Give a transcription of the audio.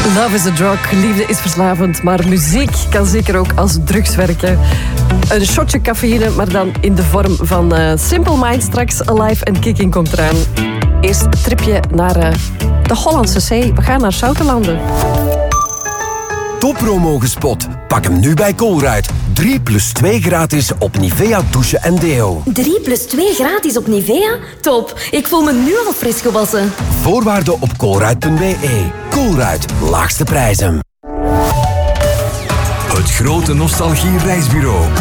Love is a drug, liefde is verslavend, maar muziek kan zeker ook als drugs werken. Een shotje cafeïne, maar dan in de vorm van Simple Minds. Straks Alive and Kicking komt eraan. Eerst een tripje naar de Hollandse Zee. We gaan naar Zoutelanden. Toppromo gespot. Pak hem nu bij Colruyt. 3+2 gratis op Nivea douche en deo. 3+2 gratis op Nivea? Top, ik voel me nu al fris gewassen. Voorwaarden op colruyt.be. Colruyt, laagste prijzen. Het grote nostalgie reisbureau.